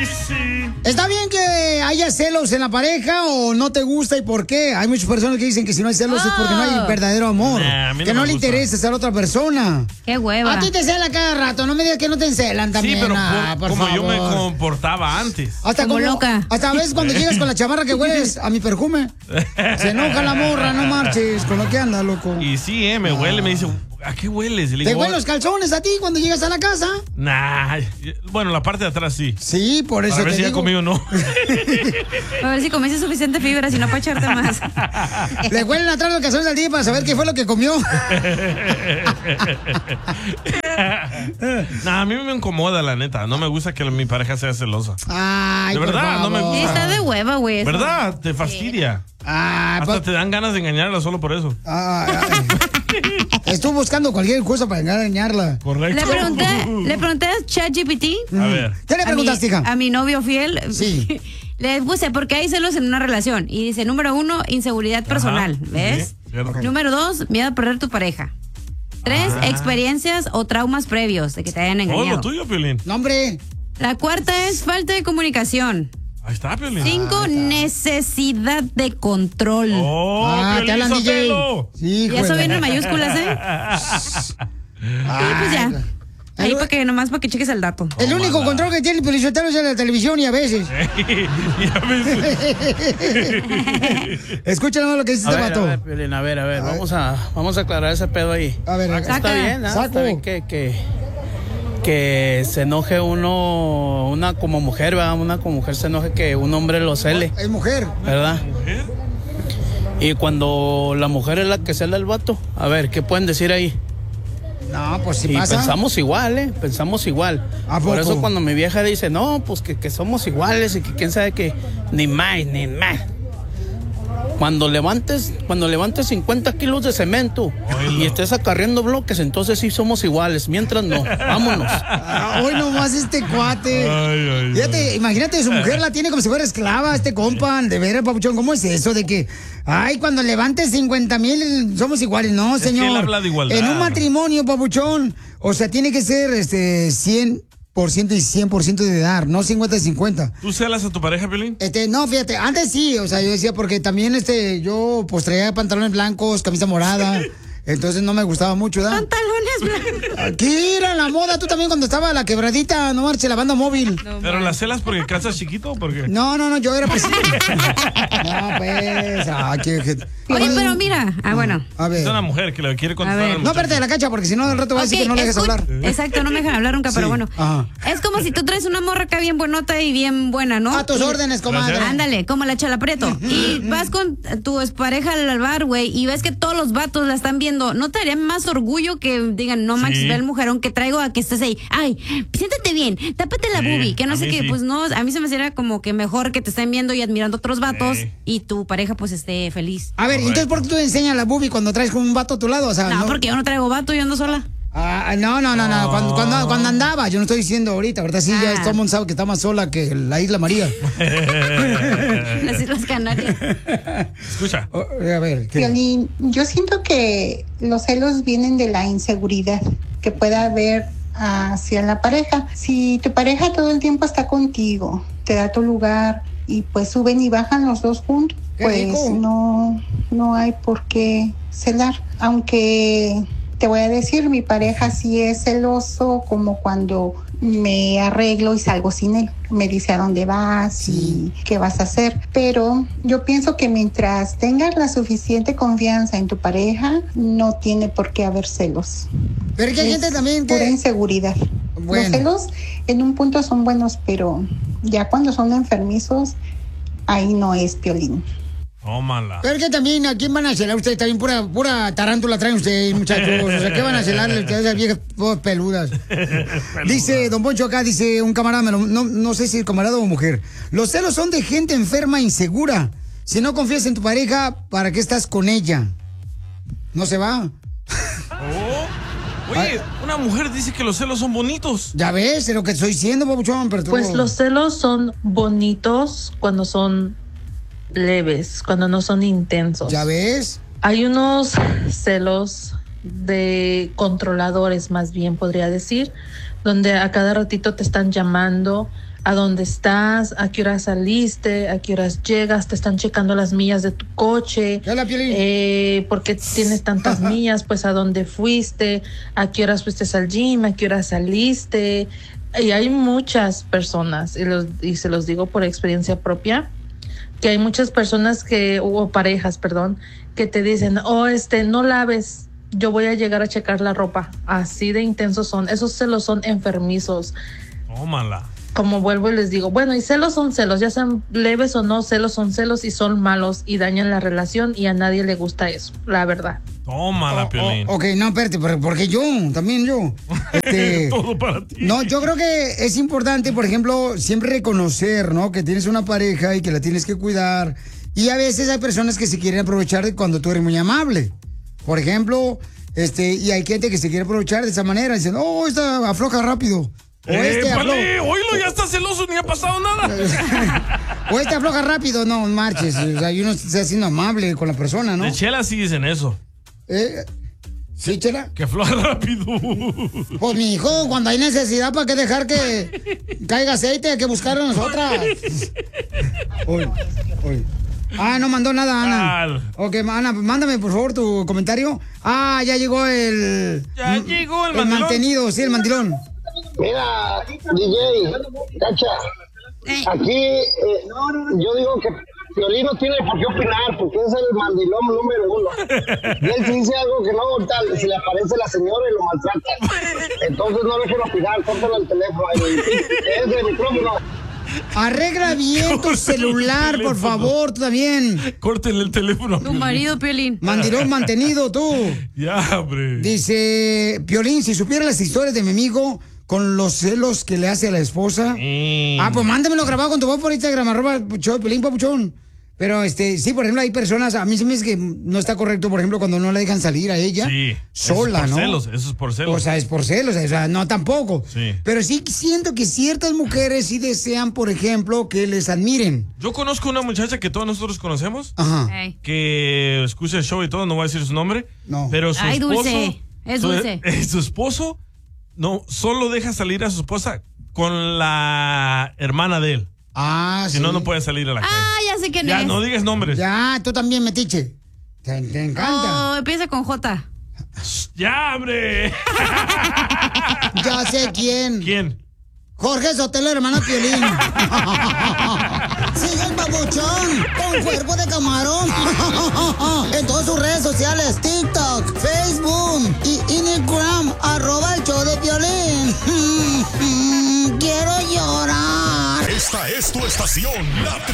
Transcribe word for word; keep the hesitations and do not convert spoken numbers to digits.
sí. ¿Está bien que haya celos en la pareja o no te gusta y por qué? Hay muchas personas que dicen que si no hay celos oh. es porque no hay verdadero amor. Nah, no que no le gusta. interesa a la otra persona. Qué hueva. A ti te cela cada rato, no me digas que no te encelan también. Sí, pero ah, por, por como favor. yo me comportaba antes. Hasta como, como loca. Hasta a veces cuando llegas con la chamarra que hueles a mi perfume. Se enoja la morra, no marches con lo que anda, loco. Y sí, eh, me ah. huele, me dice, ¿a qué hueles? Y le ¿Te digo, huelen los calzones a ti cuando llegas a la casa? Nah, bueno, la parte de atrás sí. Sí, por eso Para ver te si ya digo. conmigo no. A ver si comiste suficiente fibra, si no para echarte más. Le huelen atrás los calzones al día para saber qué fue lo que comió. Nah, a mí me incomoda, la neta. No me gusta que mi pareja sea celosa. Ay, de verdad, no me gusta. Sí, está de hueva, güey. ¿Verdad? Te fastidia. Ah, Hasta pa- te dan ganas de engañarla solo por eso. Ah, estuve buscando cualquier cosa para engañarla. Correcto. Le pregunté, le pregunté a ChatGPT. A ver. ¿Qué le preguntaste, hija? A mi novio fiel. Sí. Le puse, ¿por qué hay celos en una relación? Y dice, número uno, inseguridad personal. Ajá. ¿Ves? Sí, cierto. Número dos, miedo a perder tu pareja. Tres, Ah. experiencias o traumas previos de que te hayan Oh, engañado. lo tuyo, Piolín. No, hombre. La cuarta es falta de comunicación. Ahí está, Piolín. Cinco, Ah, necesidad de control. Oh, Ah, te hablan, Piolín D J. Sotelo. Sí, Y eso juega. viene en mayúsculas, ¿eh? Y pues ya. Ahí para que, nomás para que cheques el dato. El Oh, único mala. control que tiene el Pelizotero es en la televisión y a veces. Y a veces. Escucha nomás lo que dice A este ver, vato. a ver, Piolín, a ver, a ver, vamos a, vamos a aclarar ese pedo ahí. A ver, Está Saca. bien, ¿ah? Saco. Está bien que, que, que se enoje uno, una como mujer, ¿verdad? Una como mujer se enoje que un hombre lo cele, es mujer. ¿verdad? ¿Mujer? Y cuando la mujer es la que cela al vato, a ver, ¿qué pueden decir ahí? No, pues si Y pasa. pensamos igual, ¿eh? Pensamos igual. ¿A Por poco? eso cuando mi vieja dice, no, pues que, que somos iguales y que quién sabe que ni más, ni más. Cuando levantes, cuando levantes cincuenta kilos de cemento Oilo. y estés acarreando bloques, entonces sí somos iguales. Mientras no, vámonos. Ah, hoy nomás este cuate. Ay, ay, Fíjate, imagínate, su mujer la tiene como si fuera esclava, este compa. De veras, papuchón, ¿cómo es eso de que, ay, cuando levantes cincuenta mil somos iguales? No, Es que señor. él habla de igualdad. En un matrimonio, papuchón, o sea, tiene que ser este cien por ciento y cien por ciento de dar, no cincuenta y cincuenta. ¿Tú celas a tu pareja, Piolín? Este, no, fíjate, antes sí, o sea, yo decía, porque también este, yo pues traía pantalones blancos, camisa morada, entonces no me gustaba mucho, ¿verdad? Pantalones blancos. Aquí era la moda, tú también cuando estaba la quebradita, no marche, la banda móvil. No, ¿Pero man. las celas porque calzas chiquito o por qué? No, no, no, yo era presidente. No, pues, ah, qué, qué- Oye, pero mira, ah, bueno. A ver. Es una mujer que le quiere contar A ver. al No, muchacho. espérate la cacha, porque si no, al rato va a decir Ok, que no le dejes escu- hablar. Exacto, no me dejan hablar nunca, pero Sí, bueno. ajá. Es como si tú traes una morra acá bien buenota y bien buena, ¿no? A tus Y- órdenes, comadre. Gracias. Ándale, como la Chala Prieto. Y vas con tu pareja al bar, güey, y ves que todos los vatos la están viendo. ¿No te daría más orgullo que digan, no manches, Sí. ve el mujerón que traigo a que estés ahí? Ay, siéntate bien, tápate la Sí, boobie, que no a sé mí qué. sí. Pues no, a mí se me hacía como que mejor que te estén viendo y admirando otros vatos Sí. y tu pareja pues esté feliz. A ver, entonces, ¿por qué tú enseñas la boobie cuando traes con un vato a tu lado? O sea, No, porque yo no traigo vato, yo ando sola. Ah, no, no, no, no. Cuando, cuando, cuando andaba, yo no estoy diciendo ahorita, ¿verdad? Sí, ya Ah. todo el mundo sabe que está más sola que la Isla María. Las Islas Canarias. Escucha. Oh, a ver, ¿qué? Piolín, yo siento que los celos vienen de la inseguridad que pueda haber hacia la pareja. Si tu pareja todo el tiempo está contigo, te da tu lugar y pues suben y bajan los dos juntos, ¡Qué pues rico! no, no hay por qué celar. Aunque te voy a decir, mi pareja sí es celoso como cuando me arreglo y salgo sin él. Me dice a dónde vas y qué vas a hacer. Pero yo pienso que mientras tengas la suficiente confianza en tu pareja, no tiene por qué haber celos. Pero es que hay gente también Pura que... inseguridad. Bueno. Los celos en un punto son buenos, pero ya cuando son enfermizos, ahí no es, Piolín. Tómala. Pero es que también, ¿a quién van a celar ustedes? También pura, pura tarántula traen ustedes, muchachos. O sea, ¿qué van a celar ustedes, esas viejas todas peludas? Dice Don Poncho acá, dice un camarada, me lo- no, no sé si camarada o mujer. Los celos son de gente enferma e insegura. Si no confías en tu pareja, ¿para qué estás con ella? No se va. Oh. Oye, una mujer dice que los celos son bonitos. Ya ves, es lo que estoy diciendo, papuchón, pero tú... Pues los celos son bonitos cuando son leves, cuando no son intensos. ¿Ya ves? Hay unos celos de controladores, más bien podría decir, donde a cada ratito te están llamando a dónde estás, a qué hora saliste, a qué horas llegas, te están checando las millas de tu coche, eh, por qué tienes tantas millas, pues a dónde fuiste, a qué horas fuiste al gym, a qué horas saliste. Y hay muchas personas, y, los, y se los digo por experiencia propia, que hay muchas personas que, o parejas, perdón, que te dicen, oh, este, no laves, yo voy a llegar a checar la ropa. Así de intensos son, esos celos son enfermizos. Tómala. Como vuelvo y les digo, bueno, y celos son celos, ya sean leves o no, celos son celos y son malos y dañan la relación y a nadie le gusta eso, la verdad. Tómala, oh, Piolín. Oh, ok, no, espérate, porque yo, también yo. Este, Todo para ti. No, yo creo que es importante, por ejemplo, siempre reconocer, ¿no? Que tienes una pareja y que la tienes que cuidar. Y a veces hay personas que se quieren aprovechar de cuando tú eres muy amable. Por ejemplo, este, y hay gente que se quiere aprovechar de esa manera, dicen, oh, esta afloja rápido. O eh, este vale, oílo, ya está celoso, ni ha pasado nada. O este afloja rápido, no marches. O sea, y uno está siendo amable con la persona, ¿no? De Chela sí dicen eso. ¿Eh? ¿Sí, Chela? Que afloja rápido. Pues, mi hijo, cuando hay necesidad, ¿para qué dejar que caiga aceite? Hay que buscarlo nosotras. Oye, oye. Ah, no mandó nada, Ana. Al. Ok, Ana, mándame, por favor, tu comentario. Ah, ya llegó el... Ya llegó el El mandilón. mantenido, sí, el mandilón. Mira, D J, Cacha, aquí eh, yo digo que Piolín no tiene por qué opinar, porque es el mandilón número uno. Y él si dice algo que no, tal, se le aparece la señora y lo maltrata. Entonces no dejen opinar, córtale el teléfono. Es el micrófono. Arregla bien tu celular, por favor, tú también. Córtenle el teléfono. Tu marido, Piolín. Mandilón mantenido, tú. Ya, hombre. Dice, Piolín, si supiera las historias de mi amigo con los celos que le hace a la esposa. Mm. Ah, pues mándamelo grabado con tu voz por Instagram, arroba show de Piolín, papuchón. Pero, este, sí, por ejemplo, hay personas, a mí se me dice que no está correcto, por ejemplo, cuando no la dejan salir a ella Sí, sola, eso es por ¿no? celos, eso es por celos. O sea, es por celos, o sea, no tampoco. Sí. Pero sí siento que ciertas mujeres sí desean, por ejemplo, que les admiren. Yo conozco una muchacha que todos nosotros conocemos, Ajá. Ey. que escucha el show y todo, no voy a decir su nombre. No. Pero su Ay, esposo. dulce, es su, dulce. eh, su esposo no solo deja salir a su esposa con la hermana de él. Ah, Si sí. no, no puede salir a la calle. Ah, ya sé quién Ya, es. no digas nombres. Ya, Ya, tú también, metiche. Te, te encanta. Oh, empieza con J. hombre. Ya sé quién. ¿Quién? Jorge Sotelo, hermano Piolín. Sigue el babuchón con cuerpo de camarón. En todas sus redes sociales, TikTok, Facebook y Instagram, arroba el show de Piolín. Quiero llorar. Esta es tu estación, la